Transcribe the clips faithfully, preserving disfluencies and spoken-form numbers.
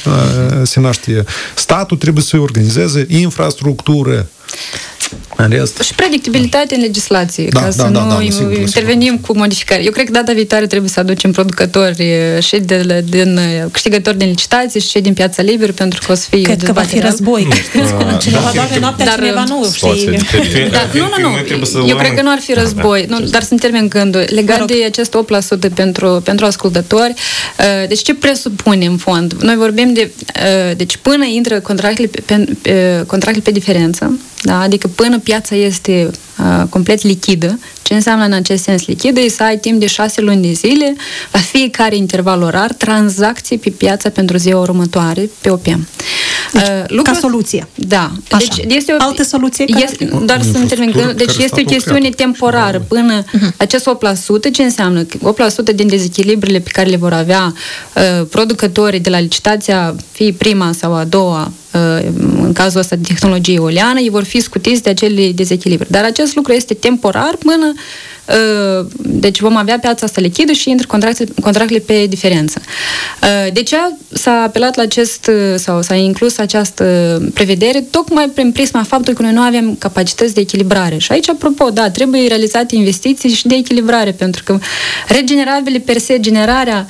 se naște. Statul trebuie să organizeze infrastructură. În rest... Și predictibilitate în legislație, da, ca da, să da, nu da, sigur, intervenim sigur. cu modificări. Eu cred că data viitoare trebuie să aducem producători și de, din câștigători din licitații și cei din piața liberă, pentru că o să fie... Cred că va fi război. Cineva doarme noaptea, cineva nu. Nu, nu, nu. Eu cred că nu ar fi război. Nu, dar să-mi termin gândul. Legat de acest opt la sută pentru, pentru ascultători, deci ce presupune în fond? Noi vorbim de... Deci până intră contractele pe, contractele pe diferență, da? Adică până piața este uh, complet lichidă, ce înseamnă în acest sens lichidă, e să ai timp de șase luni de zile, la fiecare interval orar, tranzacții pe piața pentru ziua următoare, pe O P M. Deci, uh, lucrul... Ca soluție. Da. Așa. Deci este o... Altă soluție? Este, doar să termin. Deci este o chestiune temporară până uh-huh. acest opt la sută, ce înseamnă? opt la sută din dezechilibrele pe care le vor avea uh, producătorii de la licitația, fie prima sau a doua, în cazul ăsta de tehnologie eoliană, ei vor fi scutiți de acele dezechilibre. Dar acest lucru este temporar până deci vom avea piața asta lichidă și intră contractele, contractele pe diferență. De ce s-a apelat la acest, sau s-a inclus această prevedere? Tocmai prin prisma faptului că noi nu avem capacități de echilibrare. Și aici, apropo, da, trebuie realizate investiții și de echilibrare, pentru că regenerabile per se, generarea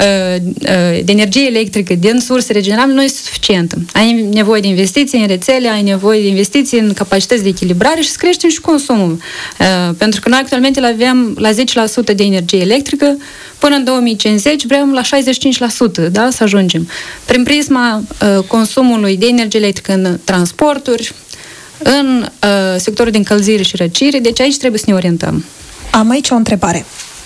de energie electrică din surse regenerabile nu este suficientă. Ai nevoie de investiții în rețele, ai nevoie de investiții în capacități de echilibrare și să creștem și consumul. Pentru că noi actualmente avem la zece la sută de energie electrică, până în două mii cincizeci vrem la șaizeci și cinci la sută, da, să ajungem. Prin prisma uh, consumului de energie electrică în transporturi, în uh, sectorul de încălzire și răcire, deci aici trebuie să ne orientăm. Am aici o întrebare.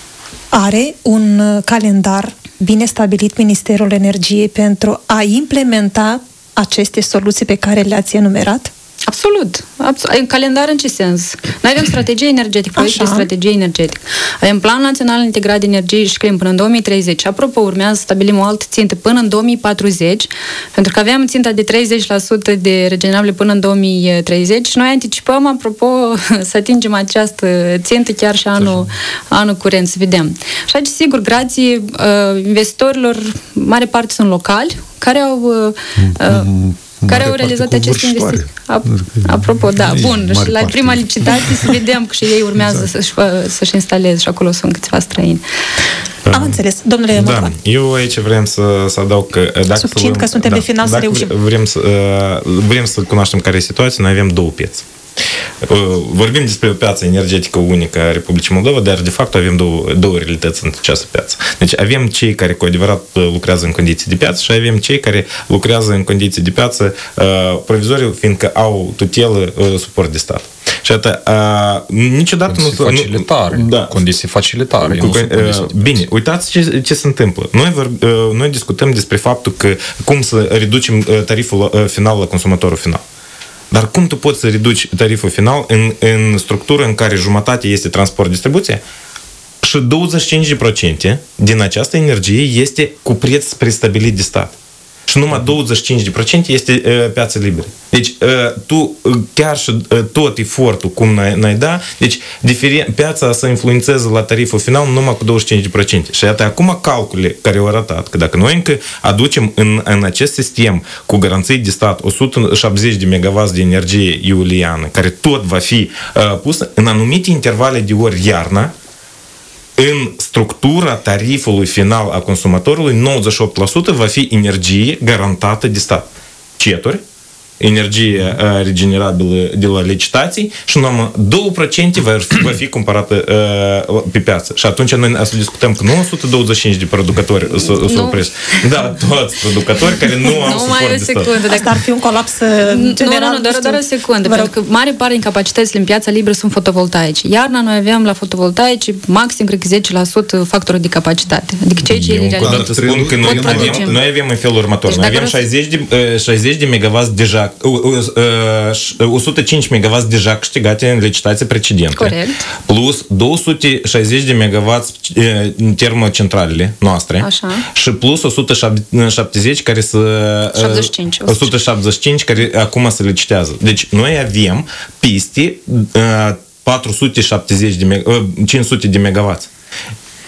Are un calendar bine stabilit Ministerul Energiei pentru a implementa aceste soluții pe care le-ați enumerat? Absolut. Absolut. În calendar în ce sens? Noi avem strategie energetică, proiect de strategie energetică. Avem Plan Național Integrat de Energie și Clim până în două mii treizeci. Apropo, urmează să stabilim o altă țintă până în două mii patruzeci, pentru că aveam ținta de treizeci la sută de regenerabile până în două mii treizeci și noi anticipăm, apropo, să atingem această țintă chiar și anul, anul curent, să vedem. Și aici, sigur, grație uh, investitorilor, mare parte sunt locali, care au... Uh, uh, care au realizat aceste investiții. Apropo, da, bun. Și la prima licitație să vedem că și ei urmează exact. să-și, să-și instaleze și acolo sunt câțiva străini. Am înțeles. Domnule Da, Motovan. eu aici vrem să, să adaug că... Dacă Succint, că suntem da, pe final, să reușim. Vrem să, vrem să cunoaștem care e situația, noi avem două piețe. Vorbim despre o piață energetică unică a Republicii Moldova, dar de fapt avem două, două realități în această piață. Deci avem cei care cu adevărat lucrează în condiții de piață și avem cei care lucrează în condiții de piață uh, provizoriu, fiindcă au tutelă, uh, suport de stat. Și atât, uh, niciodată condiții nu... facilitare. Da. Condiții facilitare. Cu, uh, bine, uitați ce, ce se întâmplă. Noi, vor, uh, noi discutăm despre faptul că cum să reducem uh, tariful uh, final la consumatorul final. Dar cum tu poți să reduci tariful final în, în structură în care jumătate este transport-distribuție și douăzeci și cinci la sută din această energie este cu preț prestabilit de stat. Și numai douăzeci și cinci la sută este uh, piață liberă. Deci, uh, tu uh, chiar și uh, tot efortul cum n-ai, n-ai da, deci diferen, piața să influențeze la tariful final numai cu douăzeci și cinci la sută. Și iată, acum calculele care au arătat că dacă noi încă aducem în, în acest sistem cu garanții de stat o sută șaptezeci de megawatts de energie eoliană, care tot va fi uh, pusă în anumite intervale de ori iarna, în structura tarifului final a consumatorului, nouăzeci și opt la sută va fi energie garantată de stat. Ceturi, energie uh, regenerabilă de la licitații și numai două la sută va fi, va fi cumpărată uh, pe piață. Și atunci noi să discutăm că nu o sută douăzeci și cinci de producători să opresc. Da, toți producători care nu au suport de stat. Secundă, Asta ar fi un colaps general. Nu, nu, doar, doar o secundă, pentru că mare parte din capacitățile în piața liberă sunt fotovoltaice. Iarna noi aveam la fotovoltaice maxim, cred că zece la sută factorul de capacitate. Adică ceea ce ele realizează. Spun că noi avem, noi avem în felul următor. Deci, noi avem șaizeci de, șaizeci de megawatts deja o sută cinci megawatts deja câștigate în licitație precedentă. Corect. Plus două sute șaizeci de megawatts termocentralele noastre. Așa. Și plus o sută șaptezeci care să șaptezeci și cinci. o sută șaptezeci și cinci care acum se licitează. Deci noi avem peste patru sute șaptezeci de cinci sute de megawatts.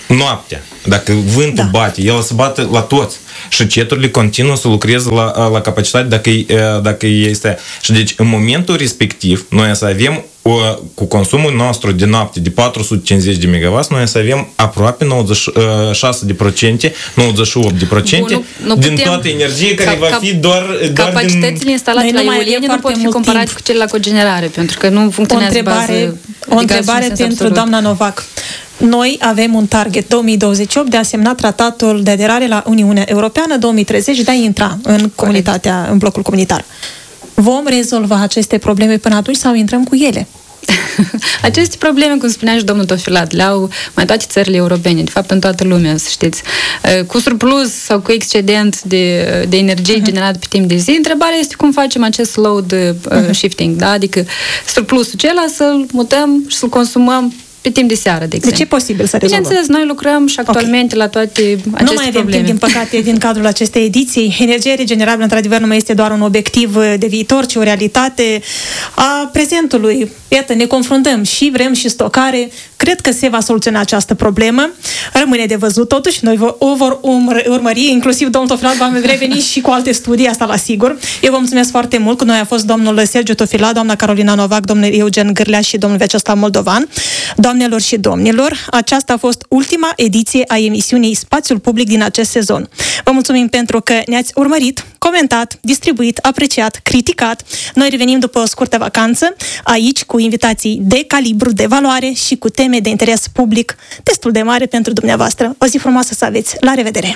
noaptea, dacă vântul da. bate, el să bată la toți. Și ceturile continuă să lucreze la, la capacitate dacă, dacă este... Și deci, în momentul respectiv, noi să avem o, cu consumul nostru de noapte de patru sute cincizeci de megawatt, noi să avem aproape nouăzeci și șase de procente, nouăzeci și opt de procente Bun, nu, nu din toată energie care ca, va fi doar, doar capacitățile din... instalate la eoliene nu pot fi comparate timp. cu cele la cogenerare, pentru că nu funcționează o întrebare, bază o întrebare pentru absolut. doamna Novac. Noi avem un target două mii douăzeci și opt de a semna tratatul de aderare la Uniunea Europeană, două mii treizeci de a intra în comunitatea, în blocul comunitar. Vom rezolva aceste probleme până atunci sau intrăm cu ele? Aceste probleme, cum spunea și domnul Tofilat, le-au mai toate țările europene, de fapt în toată lumea, să știți. Cu surplus sau cu excedent de, de energie uh-huh. generat pe timp de zi, întrebarea este cum facem acest load uh, shifting, da? Adică surplusul acela să-l mutăm și să-l consumăm pe timp de seară, de exemplu. Deci e posibil să rezolvăm. Bineînțeles, noi lucrăm și actualmente okay. la toate aceste probleme. Nu mai avem timp, din păcate, din cadrul acestei ediții. Energia regenerabilă, într-adevăr, nu mai este doar un obiectiv de viitor, ci o realitate a prezentului. Iată, ne confruntăm și vrem și stocare. Cred că se va soluționa această problemă. Rămâne de văzut, totuși, noi o vor urmări, inclusiv domnul Tofilat va reveni și cu alte studii, asta la sigur. Eu vă mulțumesc foarte mult. Cu noi a fost domnul Sergiu Tofilat, doamna Carolina Novac, domnul Eugen Gârlea și domnul Vyacheslav Moldovan. Doamnelor și domnilor, aceasta a fost ultima ediție a emisiunii Spațiul Public din acest sezon. Vă mulțumim pentru că ne-ați urmărit, comentat, distribuit, apreciat, criticat. Noi revenim după o scurtă vacanță, aici cu invitații de calibru, de valoare și cu teme de interes public destul de mare pentru dumneavoastră. O zi frumoasă să aveți! La revedere!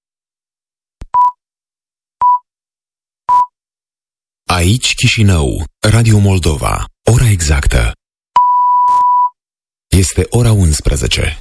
Aici Chișinău, Radio Moldova, ora exactă. Este ora unsprezece.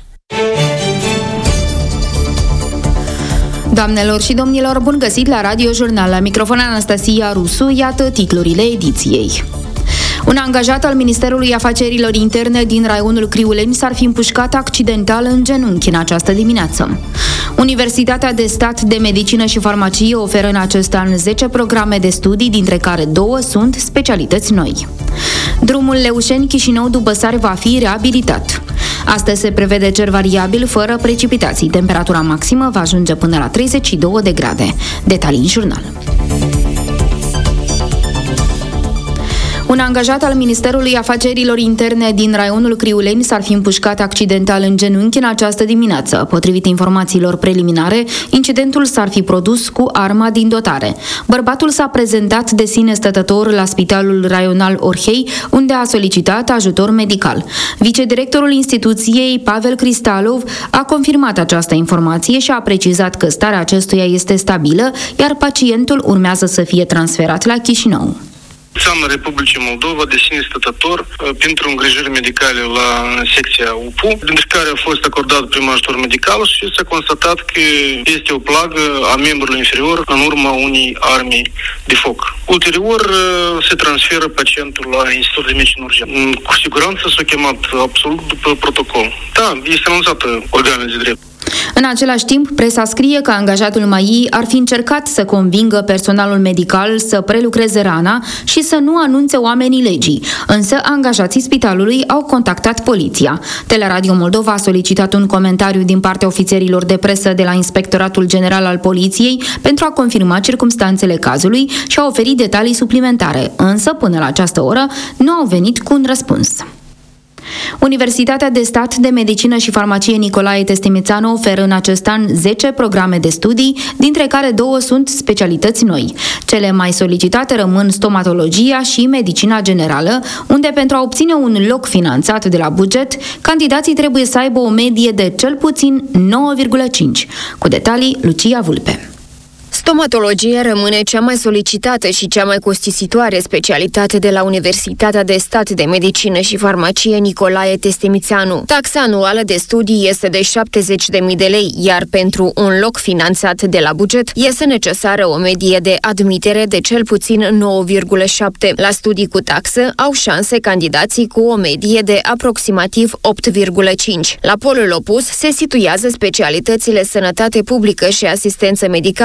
Doamnelor și domnilor, bun găsit la Radio Jurnal. La microfon Anastasia Rusu, iată titlurile ediției. Un angajat al Ministerului Afacerilor Interne din raionul Criuleni s-ar fi împușcat accidental în genunchi în această dimineață. Universitatea de Stat de Medicină și Farmacie oferă în acest an zece programe de studii, dintre care două sunt specialități noi. Drumul Leușeni-Chișinău-Dubăsari va fi reabilitat. Astăzi se prevede cer variabil, fără precipitații. Temperatura maximă va ajunge până la treizeci și două de grade. Detalii în jurnal. Un angajat al Ministerului Afacerilor Interne din raionul Criuleni s-ar fi împușcat accidental în genunchi în această dimineață. Potrivit informațiilor preliminare, incidentul s-ar fi produs cu arma din dotare. Bărbatul s-a prezentat de sine stătător la Spitalul Raional Orhei, unde a solicitat ajutor medical. Vicedirectorul instituției, Pavel Cristalov, a confirmat această informație și a precizat că starea acestuia este stabilă, iar pacientul urmează să fie transferat la Chișinău. Țeană Republicii Moldova, de sine stătător, pentru îngrijiri medicale la secția U P U, dintre care a fost acordat prim ajutor medical și s-a constatat că este o plagă a membrului inferior în urma unei arme de foc. Ulterior se transferă pacientul la Institutul de Medicină Urgentă. Cu siguranță s-a chemat absolut după protocol. Da, este anunțată organele de drept. În același timp, presa scrie că angajatul M A I ar fi încercat să convingă personalul medical să prelucreze rana și să nu anunțe oamenii legii, însă angajații spitalului au contactat poliția. Teleradio Moldova a solicitat un comentariu din partea ofițerilor de presă de la Inspectoratul General al Poliției pentru a confirma circumstanțele cazului și a oferit detalii suplimentare, însă până la această oră nu au venit cu un răspuns. Universitatea de Stat de Medicină și Farmacie Nicolae Testimițanu oferă în acest an zece programe de studii, dintre care două sunt specialități noi. Cele mai solicitate rămân stomatologia și medicina generală, unde pentru a obține un loc finanțat de la buget, candidații trebuie să aibă o medie de cel puțin nouă virgulă cinci. Cu detalii, Lucia Vulpe. Stomatologia rămâne cea mai solicitată și cea mai costisitoare specialitate de la Universitatea de Stat de Medicină și Farmacie Nicolae Testimițanu. Taxa anuală de studii este de șaptezeci de mii de lei, iar pentru un loc finanțat de la buget este necesară o medie de admitere de cel puțin nouă virgulă șapte. La studii cu taxă au șanse candidații cu o medie de aproximativ opt virgulă cinci. La polul opus se situează specialitățile sănătate publică și asistență medicală generală,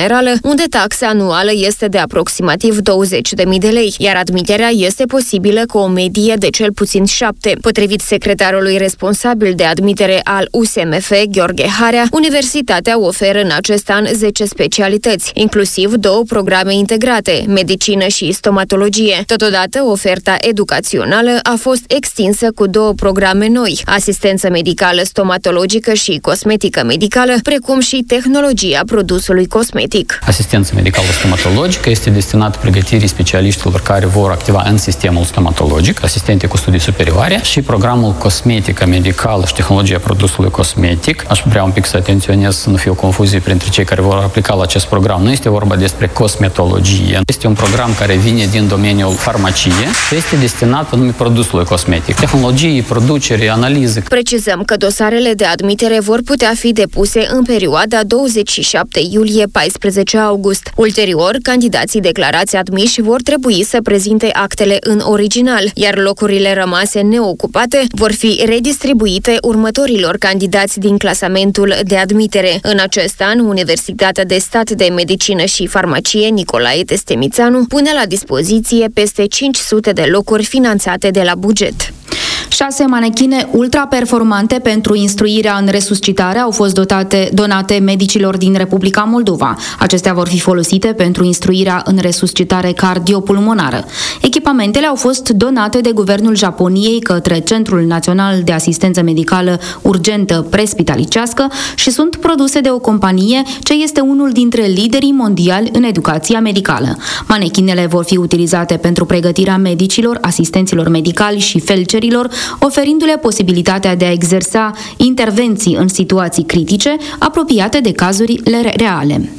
Generală, unde taxa anuală este de aproximativ douăzeci de mii de lei, iar admiterea este posibilă cu o medie de cel puțin șapte. Potrivit secretarului responsabil de admitere al U S M F, Gheorghe Harea, universitatea oferă în acest an zece specialități, inclusiv două programe integrate, medicină și stomatologie. Totodată, oferta educațională a fost extinsă cu două programe noi, asistență medicală stomatologică și cosmetică medicală, precum și tehnologia produsului cosmetic. Asistența medicală stomatologică este destinată pregătirii specialiștilor care vor activa în sistemul stomatologic, asistente cu studii superioare, și programul cosmetică medicală și tehnologia produsului cosmetic. Aș vrea un pic să atenționez să nu fie o confuzie printre cei care vor aplica la acest program. Nu este vorba despre cosmetologie. Este un program care vine din domeniul farmacie și este destinat anume produsului cosmetic, tehnologii, producere, analiză. Precizăm că dosarele de admitere vor putea fi depuse în perioada douăzeci și șapte iulie - paisprezece august. Ulterior, candidații declarați admiși vor trebui să prezinte actele în original, iar locurile rămase neocupate vor fi redistribuite următorilor candidați din clasamentul de admitere. În acest an, Universitatea de Stat de Medicină și Farmacie Nicolae Testemițanu pune la dispoziție peste cinci sute de locuri finanțate de la buget. Șase manechine ultraperformante pentru instruirea în resuscitare au fost dotate, donate medicilor din Republica Moldova. Acestea vor fi folosite pentru instruirea în resuscitare cardiopulmonară. Echipamentele au fost donate de Guvernul Japoniei către Centrul Național de Asistență Medicală Urgentă Prespitalicească și sunt produse de o companie ce este unul dintre liderii mondiali în educația medicală. Manechinele vor fi utilizate pentru pregătirea medicilor, asistenților medicali și felcerilor, oferindu-le posibilitatea de a exersa intervenții în situații critice apropiate de cazurile reale.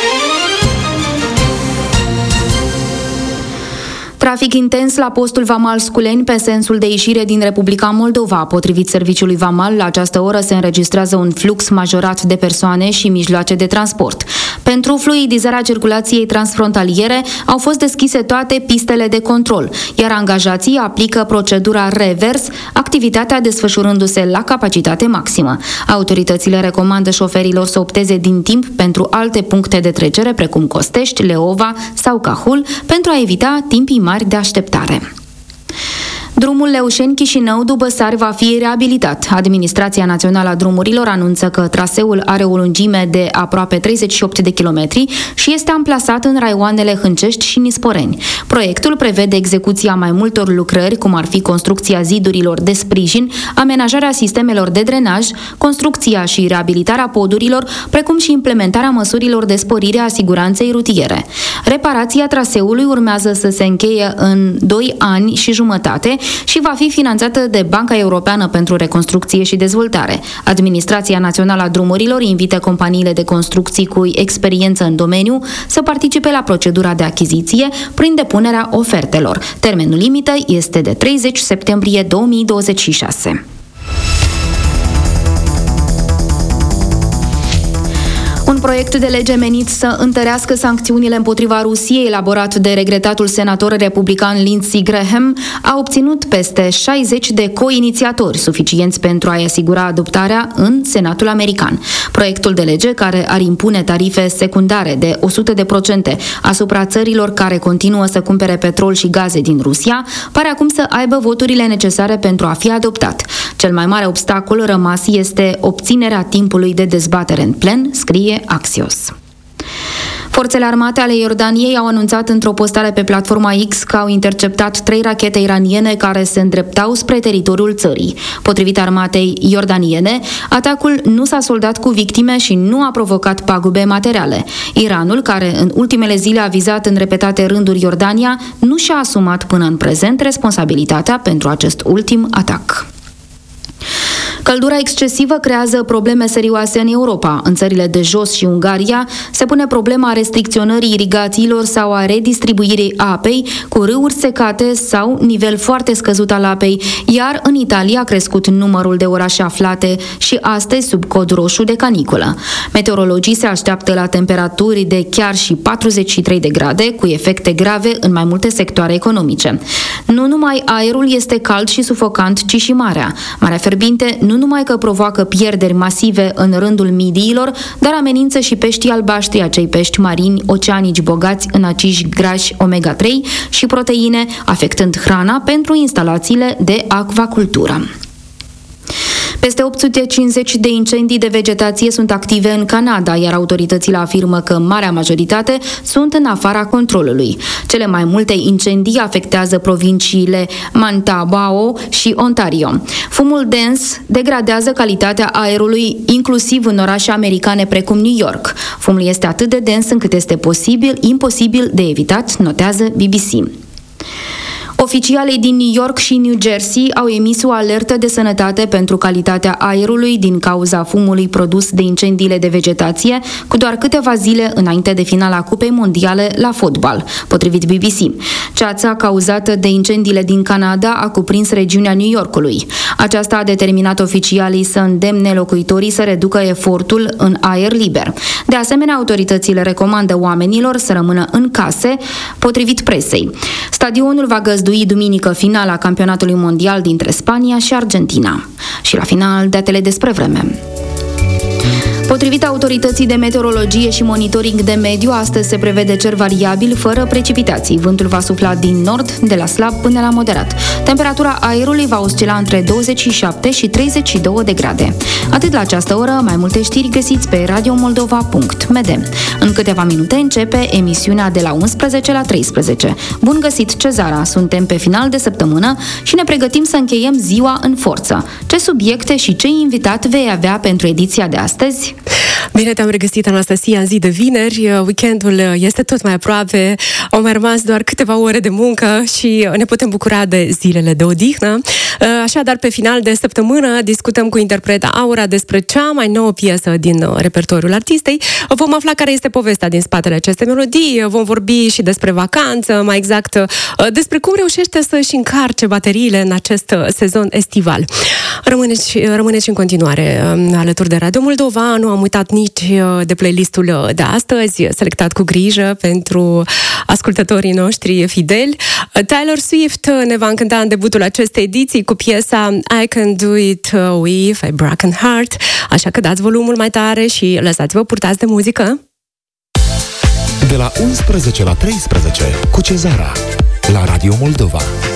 Trafic intens la postul Vamal Sculeni pe sensul de ieșire din Republica Moldova. Potrivit serviciului Vamal, la această oră se înregistrează un flux majorat de persoane și mijloace de transport. Pentru fluidizarea circulației transfrontaliere au fost deschise toate pistele de control, iar angajații aplică procedura revers, activitatea desfășurându-se la capacitate maximă. Autoritățile recomandă șoferilor să opteze din timp pentru alte puncte de trecere, precum Costești, Leova sau Cahul, pentru a evita timpii mari de așteptare. Drumul Leușeni-Chișinău-Dubăsari va fi reabilitat. Administrația Națională a Drumurilor anunță că traseul are o lungime de aproape treizeci și opt de kilometri și este amplasat în raioanele Hâncești și Nisporeni. Proiectul prevede execuția mai multor lucrări, cum ar fi construcția zidurilor de sprijin, amenajarea sistemelor de drenaj, construcția și reabilitarea podurilor, precum și implementarea măsurilor de sporire a siguranței rutiere. Reparația traseului urmează să se încheie în doi ani și jumătate și va fi finanțată de Banca Europeană pentru Reconstrucție și Dezvoltare. Administrația Națională a Drumurilor invită companiile de construcții cu experiență în domeniu să participe la procedura de achiziție prin depunerea ofertelor. Termenul limită este de treizeci septembrie două mii douăzeci și șase. Un proiect de lege menit să întărească sancțiunile împotriva Rusiei, elaborat de regretatul senator republican Lindsey Graham, a obținut peste șaizeci de coinițiatori suficienți pentru a-i asigura adoptarea în Senatul american. Proiectul de lege, care ar impune tarife secundare de o sută la sută asupra țărilor care continuă să cumpere petrol și gaze din Rusia, pare acum să aibă voturile necesare pentru a fi adoptat. Cel mai mare obstacol rămas este obținerea timpului de dezbatere în plen, scrie Axios. Forțele armate ale Iordaniei au anunțat într-o postare pe platforma X că au interceptat trei rachete iraniene care se îndreptau spre teritoriul țării. Potrivit armatei iordaniene, atacul nu s-a soldat cu victime și nu a provocat pagube materiale. Iranul, care în ultimele zile a vizat în repetate rânduri Iordania, nu și-a asumat până în prezent responsabilitatea pentru acest ultim atac. Căldura excesivă creează probleme serioase în Europa. În țările de jos și Ungaria se pune problema restricționării irigațiilor sau a redistribuirii apei cu râuri secate sau nivel foarte scăzut al apei, iar în Italia a crescut numărul de orașe aflate și astăzi sub cod roșu de caniculă. Meteorologii se așteaptă la temperaturi de chiar și patruzeci și trei de grade, cu efecte grave în mai multe sectoare economice. Nu numai aerul este cald și sufocant, ci și marea. Marea fierbinte nu nu numai că provoacă pierderi masive în rândul midiilor, dar amenință și peștii albaștri, acei pești marini oceanici bogați în acizi grași omega trei și proteine, afectând hrana pentru instalațiile de acvacultură. Peste opt sute cincizeci de incendii de vegetație sunt active în Canada, iar autoritățile afirmă că marea majoritate sunt în afara controlului. Cele mai multe incendii afectează provinciile Manitoba și Ontario. Fumul dens degradează calitatea aerului, inclusiv în orașe americane precum New York. Fumul este atât de dens încât este posibil, imposibil de evitat, notează B B C. Oficialii din New York și New Jersey au emis o alertă de sănătate pentru calitatea aerului din cauza fumului produs de incendiile de vegetație, cu doar câteva zile înainte de finala Cupei Mondiale la fotbal, potrivit B B C. Ceața cauzată de incendiile din Canada a cuprins regiunea New Yorkului. Aceasta a determinat oficialii să îndemne locuitorii să reducă efortul în aer liber. De asemenea, autoritățile recomandă oamenilor să rămână în case, potrivit presei. Stadionul va găzdui duminică finala campionatului mondial dintre Spania și Argentina. Și la final, datele despre vreme. Potrivit autorității de meteorologie și monitoring de mediu, astăzi se prevede cer variabil, fără precipitații. Vântul va sufla din nord, de la slab până la moderat. Temperatura aerului va oscila între douăzeci și șapte și treizeci și două de grade. Atât la această oră, mai multe știri găsiți pe radio moldova punct m d. În câteva minute începe emisiunea de la unsprezece la treisprezece. Bun găsit, Cezara! Suntem pe final de săptămână și ne pregătim să încheiem ziua în forță. Ce subiecte și ce invitat vei avea pentru ediția de astăzi? Bine te-am regăsit, Anastasia, în zi de vineri. Weekendul este tot mai aproape. Au mai rămas doar câteva ore de muncă și ne putem bucura de zilele de odihnă. Așadar, pe final de săptămână discutăm cu interpreta Aura despre cea mai nouă piesă din repertoriul artistei. Vom afla care este povestea din spatele acestei melodii. Vom vorbi și despre vacanță, mai exact despre cum reușește să-și încarce bateriile în acest sezon estival. Rămâneți, rămâneți în continuare alături de Radio Moldova. Nu am uitat nici de playlistul de astăzi, selectat cu grijă pentru ascultătorii noștri fideli. Taylor Swift ne va încânta în debutul acestei ediții cu piesa I Can Do It With a Broken Heart. Așa că dați volumul mai tare și lăsați-vă purtați de muzică. De la unsprezece la treisprezece cu Cezara la Radio Moldova.